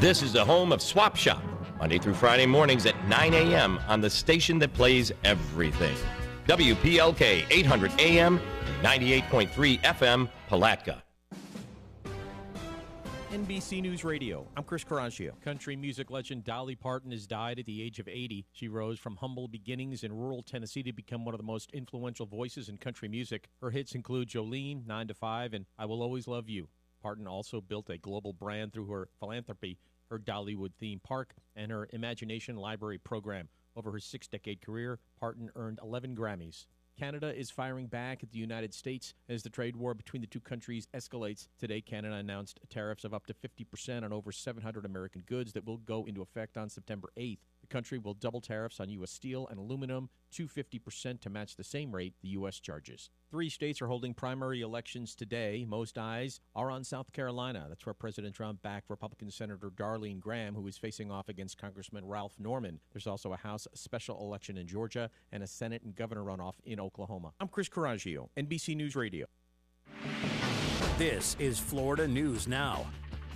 This is the home of Swap Shop, Monday through Friday mornings at 9 a.m. on the station that plays everything. WPLK 800 AM, 98.3 FM, Palatka. NBC News Radio. I'm Chris Caraccio. Country music legend Dolly Parton has died at the age of 80. She rose from humble beginnings in rural Tennessee to become one of the most influential voices in country music. Her hits include Jolene, 9 to 5, and I Will Always Love You. Parton also built a global brand through her philanthropy, her Dollywood theme park, and her Imagination Library program. Over her 6-decade career, Parton earned 11 Grammys. Canada is firing back at the United States as the trade war between the two countries escalates. Today, Canada announced tariffs of up to 50% on over 700 American goods that will go into effect on September 8th. The country will double tariffs on U.S. steel and aluminum to 50% to match the same rate the U.S. charges. 3 states are holding primary elections today. Most eyes are on South Carolina. That's where President Trump backed Republican Senator Darlene Graham, who is facing off against Congressman Ralph Norman. There's also a House special election in Georgia and a Senate and governor runoff in Oklahoma. I'm Chris Caraccio, NBC News Radio. This is Florida News Now.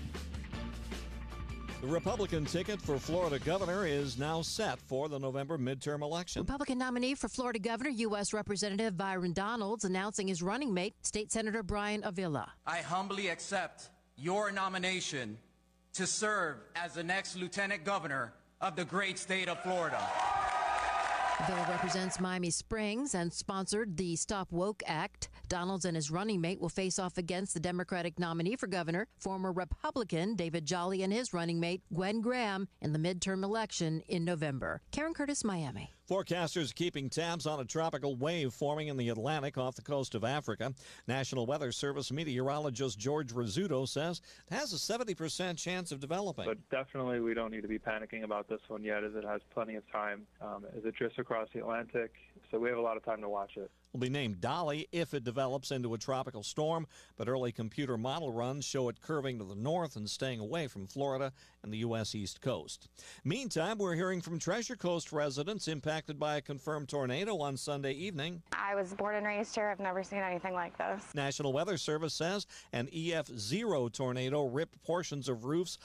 The Republican ticket for Florida governor is now set for the November midterm election. Republican nominee for Florida governor, U.S. Representative Byron Donalds, announcing his running mate, State Senator Brian Avila. I humbly accept your nomination to serve as the next lieutenant governor of the great state of Florida. Avila represents Miami Springs and sponsored the Stop Woke Act. Donalds and his running mate will face off against the Democratic nominee for governor, former Republican David Jolly, and his running mate, Gwen Graham, in the midterm election in November. Karen Curtis, Miami. Forecasters keeping tabs on a tropical wave forming in the Atlantic off the coast of Africa. National Weather Service meteorologist George Rizzuto says it has a 70% chance of developing. But definitely we don't need to be panicking about this one yet, as it has plenty of time as it drifts across the Atlantic. So we have a lot of time to watch it. Will be named Dolly if it develops into a tropical storm, but early computer model runs show it curving to the north and staying away from Florida and the U.S. East Coast. Meantime, we're hearing from Treasure Coast residents impacted by a confirmed tornado on Sunday evening. I was born and raised here. I've never seen anything like this. National Weather Service says an EF0 tornado ripped portions of roofs